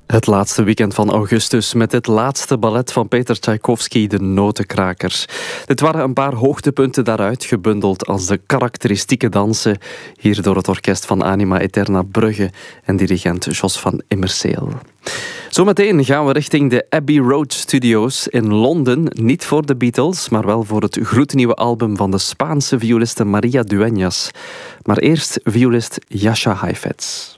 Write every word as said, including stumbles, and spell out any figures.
Het laatste weekend van augustus met het laatste ballet van Peter Tchaikovsky, De Notenkrakers. Dit waren een paar hoogtepunten daaruit, gebundeld als de karakteristieke dansen, hier door het orkest van Anima Eterna Brugge en dirigent Jos van Immerseel. Zometeen gaan we richting de Abbey Road Studios in Londen. Niet voor de Beatles, maar wel voor het gloednieuwe album van de Spaanse violiste Maria Dueñas. Maar eerst violist Jascha Heifetz.